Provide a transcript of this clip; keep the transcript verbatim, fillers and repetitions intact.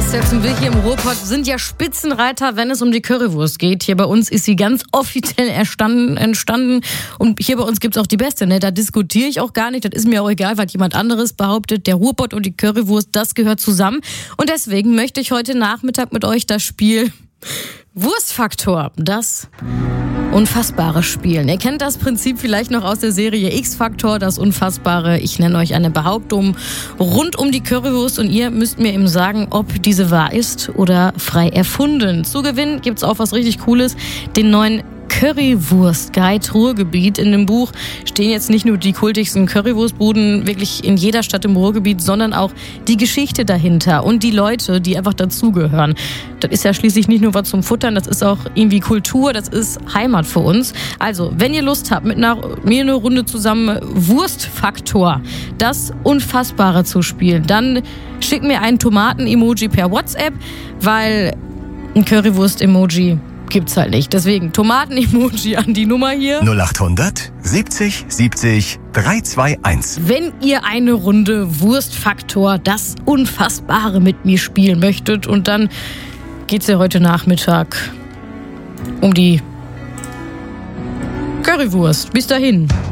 Selbst wir hier im Ruhrpott sind ja Spitzenreiter, wenn es um die Currywurst geht. Hier bei uns ist sie ganz offiziell erstanden, entstanden. Und hier bei uns gibt's auch die beste. Ne? Da diskutiere ich auch gar nicht. Das ist mir auch egal, was jemand anderes behauptet. Der Ruhrpott und die Currywurst, das gehört zusammen. Und deswegen möchte ich heute Nachmittag mit euch das Spiel Wurstfaktor, das unfassbare Spiel. Ihr kennt das Prinzip vielleicht noch aus der Serie X-Faktor, das Unfassbare. Ich nenne euch eine Behauptung rund um die Currywurst und ihr müsst mir eben sagen, ob diese wahr ist oder frei erfunden. Zu gewinnen gibt's auch was richtig Cooles, den neuen Currywurst-Guide Ruhrgebiet. In dem Buch stehen jetzt nicht nur die kultigsten Currywurstbuden wirklich in jeder Stadt im Ruhrgebiet, sondern auch die Geschichte dahinter und die Leute, die einfach dazugehören. Das ist ja schließlich nicht nur was zum Futtern, das ist auch irgendwie Kultur, das ist Heimat für uns. Also, wenn ihr Lust habt, mit einer, mir eine Runde zusammen Wurstfaktor, das Unfassbare zu spielen, dann schickt mir ein Tomaten-Emoji per WhatsApp, weil ein Currywurst-Emoji gibt's halt nicht. Deswegen Tomaten-Emoji an die Nummer hier. null achthundert siebzig siebzig dreihunderteinundzwanzig. Wenn ihr eine Runde Wurstfaktor, das Unfassbare mit mir spielen möchtet, und dann geht's ja heute Nachmittag um die Currywurst. Bis dahin.